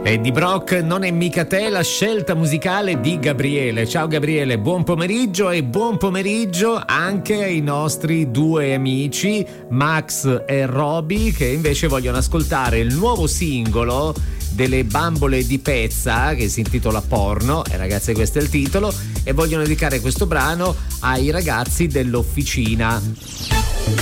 Eddie Brock, non è mica te, la scelta musicale di Gabriele. Ciao Gabriele, buon pomeriggio e buon pomeriggio anche ai nostri due amici Max e Roby, che invece vogliono ascoltare il nuovo singolo delle Bambole di Pezza che si intitola Porno, e ragazzi questo è il titolo, e vogliono dedicare questo brano ai ragazzi dell'Officina.